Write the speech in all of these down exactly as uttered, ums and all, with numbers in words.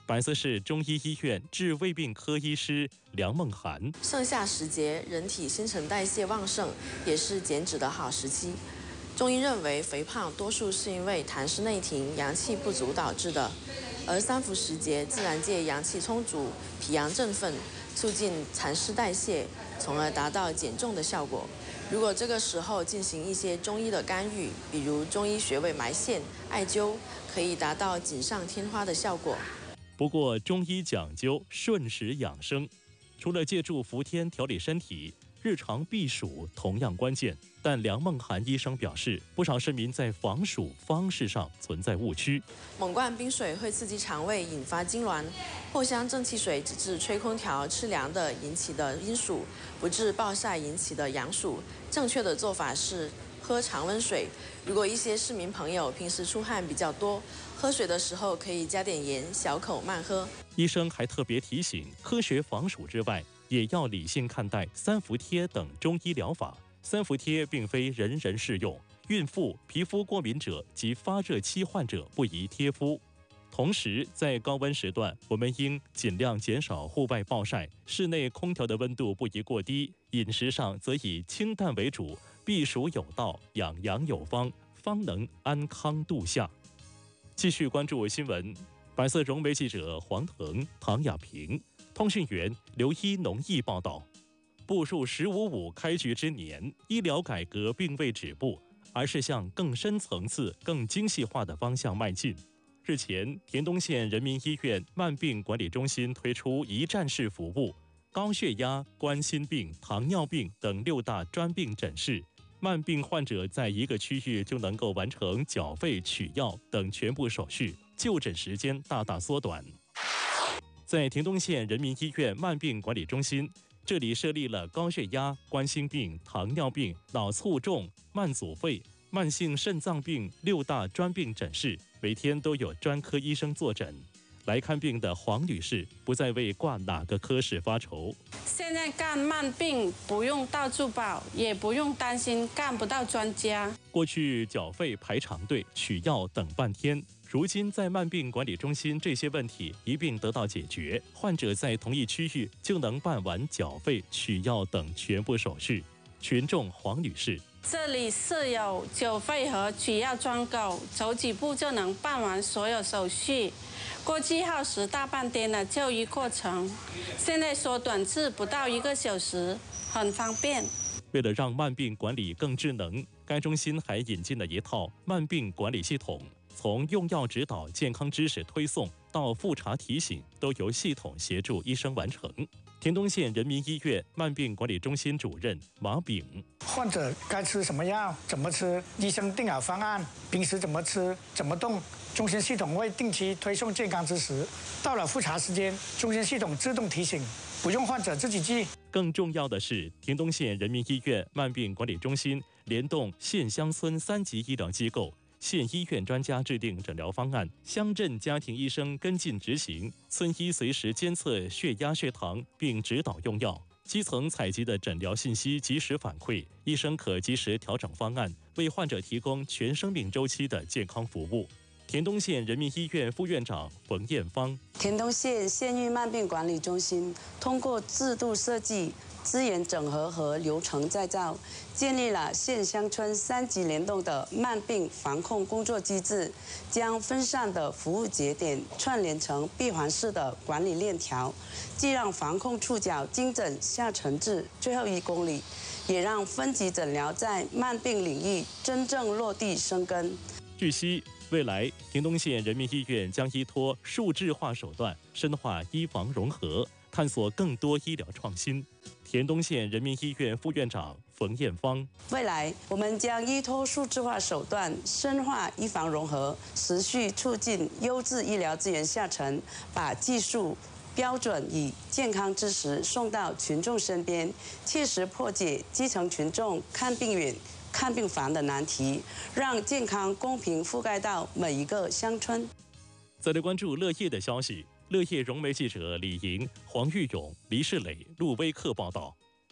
百色市中医医院治胃病科医师梁梦涵： 盛夏时节，人体新陈代谢旺盛，也是减脂的好时期。中医认为，肥胖多数是因为痰湿内停、阳气不足导致的，而三伏时节，自然界阳气充足，脾阳振奋，促进痰湿代谢，从而达到减重的效果。如果这个时候进行一些中医的干预，比如中医穴位埋线、艾灸，可以达到锦上添花的效果。 不过，中医讲究顺时养生，除了借助伏天调理身体，日常避暑同样关键。但梁梦涵医生表示，不少市民在防暑方式上存在误区。 猛灌冰水会刺激肠胃，引发痉挛；藿香正气水只治吹空调、吃凉的引起的阴暑，不治暴晒引起的阳暑。正确的做法是喝常温水。如果一些市民朋友平时出汗比较多，喝水的时候可以加点盐，小口慢喝。 医生还特别提醒，科学防暑之外，也要理性看待三伏贴等中医疗法。三伏贴并非人人适用，孕妇、皮肤过敏者及发热期患者不宜贴敷。同时，在高温时段，我们应尽量减少户外暴晒，室内空调的温度不宜过低。饮食上则以清淡为主，避暑有道，养阳有方，方能安康度夏。继续关注新闻，百色融媒记者黄腾、唐雅萍，通讯员刘一农毅报道。步入“十五五”开局之年，医疗改革并未止步，而是向更深层次、更精细化的方向迈进。日前，田东县人民医院慢病管理中心推出一站式服务，高血压、冠心病、糖尿病等六大专病诊室，慢病患者在一个区域就能够完成缴费、取药等全部手续，就诊时间大大缩短。在田东县人民医院慢病管理中心，这里设立了高血压、冠心病、糖尿病、脑卒中、慢阻肺、慢性肾脏病六大专病诊室，每天都有专科医生坐诊。来看病的黄女士不再为挂哪个科室发愁。 现在干慢病不用到处跑，也不用担心干不到专家。 过去缴费排长队、取药等半天，如今在慢病管理中心，这些问题一并得到解决，患者在同一区域就能办完缴费、取药等全部手续。群众黄女士： 这里设有缴费和取药窗口，走几步就能办完所有手续。过去耗时大半天的就医过程，现在缩短至不到一个小时，很方便。 为了让慢病管理更智能，该中心还引进了一套慢病管理系统，从用药指导、健康知识推送到复查提醒，都由系统协助医生完成。田东县人民医院慢病管理中心主任马炳： 患者该吃什么药、怎么吃，医生定好方案，平时怎么吃、怎么动，中心系统会定期推送健康知识。到了复查时间，中心系统自动提醒，不用患者自己记。 更重要的是，田东县人民医院慢病管理中心联动县乡村三级医疗机构，县医院专家制定诊疗方案，乡镇家庭医生跟进执行，村医随时监测血压、血糖，并指导用药。基层采集的诊疗信息及时反馈，医生可及时调整方案，为患者提供全生命周期的健康服务。田东县人民医院副院长冯艳芳： 田东县县域慢病管理中心通过制度设计、资源整合和流程再造，建立了县乡村三级联动的慢病防控工作机制，将分散的服务节点串联成闭环式的管理链条，既让防控触角精准下沉至最后一公里，也让分级诊疗在慢病领域真正落地生根。 据悉，未来田东县人民医院将依托数字化手段，深化医防融合，探索更多医疗创新。田东县人民医院副院长冯艳芳： 未来我们将依托数字化手段，深化医防融合，持续促进优质医疗资源下沉，把技术标准与健康知识送到群众身边，切实破解基层群众看病远、看病烦的难题，让健康公平覆盖到每一个乡村。 再来关注乐业的消息。乐业融媒记者李莹、黄玉勇、黎世磊、陆威克报道。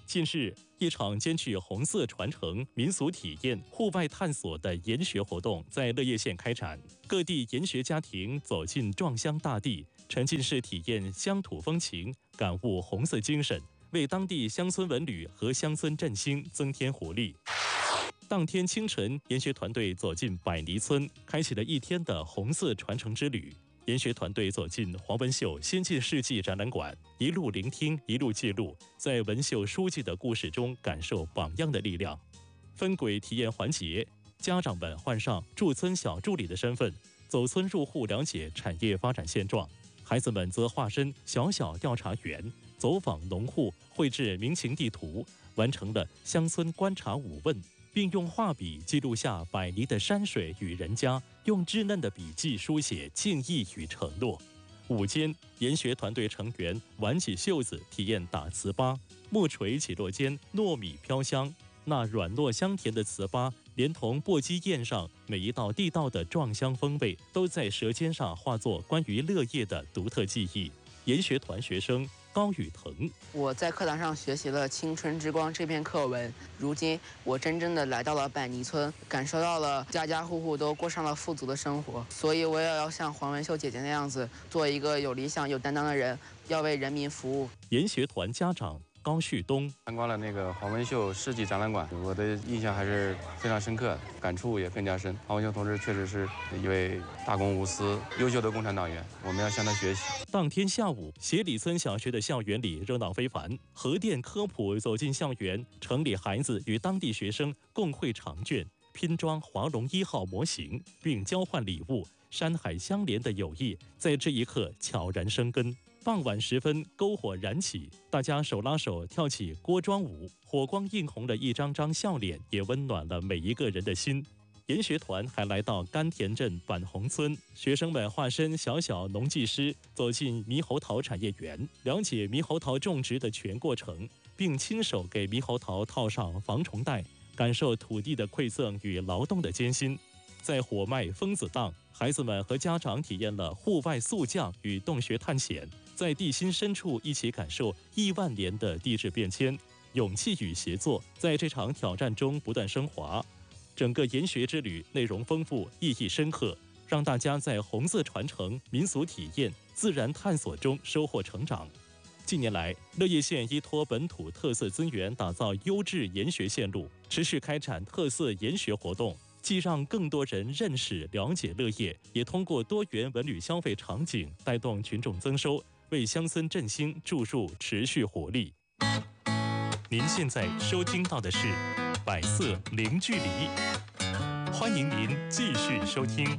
近日，一场兼具红色传承、民俗体验、户外探索的研学活动在乐业县开展。各地研学家庭走进壮乡大地，沉浸式体验乡土风情，感悟红色精神，为当地乡村文旅和乡村振兴增添活力。当天清晨，研学团队走进百泥村，开启了一天的红色传承之旅。研学团队走进黄文秀先进事迹展览馆，一路聆听，一路记录，在文秀书记的故事中感受榜样的力量。分轨体验环节，家长们换上驻村小助理的身份，走村入户了解产业发展现状；孩子们则化身小小调查员，走访农户，绘制民情地图，完成了乡村观察五问，并用画笔记录下百泥的山水与人家，用稚嫩的笔迹书写敬意与承诺。午间，研学团队成员挽起袖子体验打糍粑，木锤起落间，糯米飘香，那软糯香甜的糍粑，连同簸箕宴上每一道地道的壮乡风味，都在舌尖上化作关于乐业的独特记忆。研学团学生高宇腾， 我在课堂上学习了《青春之光》这篇课文，如今我真正的来到了百泥村，感受到了家家户户都过上了富足的生活，所以我也要像黄文秀姐姐那样子，做一个有理想、有担当的人，要为人民服务。 研学团家长高旭东参观了那个黄文秀世纪展览馆，我的印象还是非常深刻的，感触也更加深。黄文秀同志确实是一位大公无私、优秀的共产党员，我们要向他学习。 当天下午，协里村小学的校园里热闹非凡，核电科普走进校园，城里孩子与当地学生共绘长卷，拼装华龙一号模型，并交换礼物，山海相连的友谊在这一刻悄然生根。傍晚时分，篝火燃起，大家手拉手跳起锅庄舞，火光映红了一张张笑脸，也温暖了每一个人的心。研学团还来到甘田镇板红村，学生们化身小小农技师，走进猕猴桃产业园，了解猕猴桃种植的全过程，并亲手给猕猴桃套上防虫袋，感受土地的馈赠与劳动的艰辛。在火脉蜂子荡，孩子们和家长体验了户外速降与洞穴探险，在地心深处一起感受亿万年的地质变迁，勇气与协作在这场挑战中不断升华。整个研学之旅内容丰富，意义深刻，让大家在红色传承、民俗体验、自然探索中收获成长。近年来，乐业县依托本土特色资源，打造优质研学线路，持续开展特色研学活动，既让更多人认识了解乐业，也通过多元文旅消费场景带动群众增收，为乡村振兴注入持续活力。您现在收听到的是《百色零距离》，欢迎您继续收听。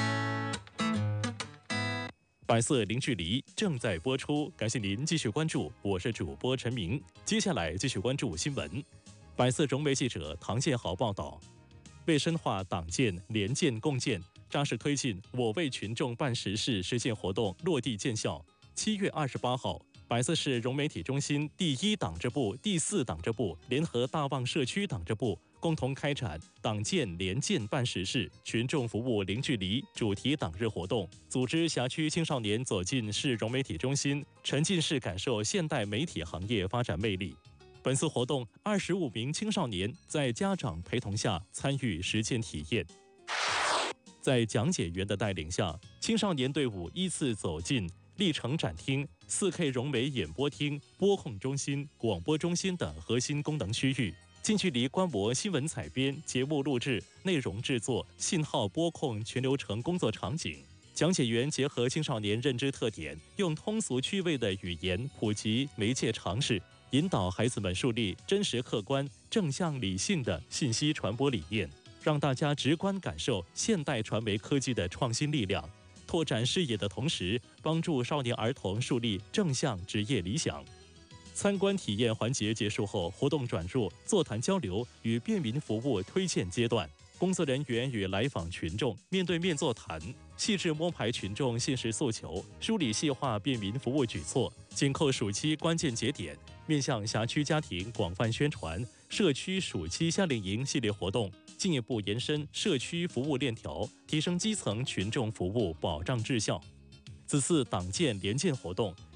百色零距离正在播出，感谢您继续关注，我是主播陈明。接下来继续关注新闻。百色融媒记者唐建豪报道，为深化党建联建共建，扎实推进我为群众办实事实践活动落地见效。七月二十八号，百色市融媒体中心第一党支部、第四党支部联合大旺社区党支部共同开展党建联建办实事、群众服务零距离主题党日活动，组织辖区青少年走进市融媒体中心，沉浸式感受现代媒体行业发展魅力。本次活动，二十五名青少年在家长陪同下参与实践体验。在讲解员的带领下，青少年队伍依次走进历程展厅、四 K 融媒演播厅、播控中心、广播中心等核心功能区域，近距离观摩新闻采编、节目录制、内容制作、信号播控全流程工作场景。讲解员结合青少年认知特点，用通俗趣味的语言普及媒介常识，引导孩子们树立真实客观、正向理性的信息传播理念，让大家直观感受现代传媒科技的创新力量，拓展视野的同时，帮助少年儿童树立正向职业理想。参观体验环节结束后，活动转入座谈交流与便民服务推荐阶段。工作人员与来访群众面对面座谈，细致摸排群众现实诉求，梳理细化便民服务举措，紧扣暑期关键节点，面向辖区家庭广泛宣传社区暑期夏令营系列活动，进一步延伸社区服务链条，提升基层群众服务保障质效。此次党建联建活动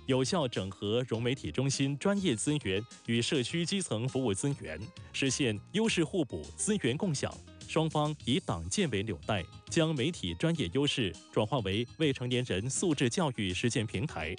有效整合融媒体中心专业资源与社区基层服务资源，实现优势互补、资源共享。双方以党建为纽带，将媒体专业优势转化为未成年人素质教育实践平台，